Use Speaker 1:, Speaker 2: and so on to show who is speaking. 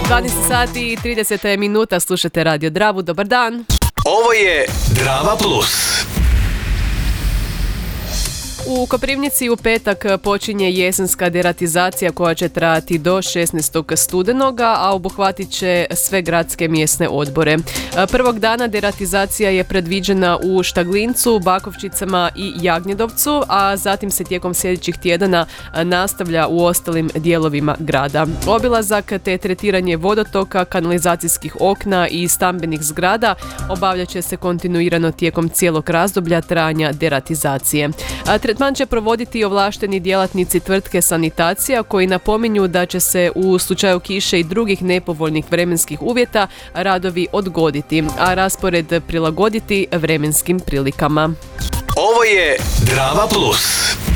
Speaker 1: 12 sati i 30 minuta, slušate Radio Dravu, dobar dan.
Speaker 2: Ovo je Drava Plus.
Speaker 1: U Koprivnici u petak počinje jesenska deratizacija koja će trajati do 16. studenoga, a obuhvatit će sve gradske mjesne odbore. Prvog dana deratizacija je predviđena u Štaglincu, Bakovčicama i Jagnjedovcu, a zatim se tijekom sljedećih tjedana nastavlja u ostalim dijelovima grada. Obilazak te tretiranje vodotoka, kanalizacijskih okna i stambenih zgrada obavljat će se kontinuirano tijekom cijelog razdoblja trajanja deratizacije. Tretman će provoditi ovlašteni djelatnici tvrtke Sanitacija koji napominju da će se u slučaju kiše i drugih nepovoljnih vremenskih uvjeta radovi odgoditi, a raspored prilagoditi vremenskim prilikama.
Speaker 2: Ovo je Drava Plus.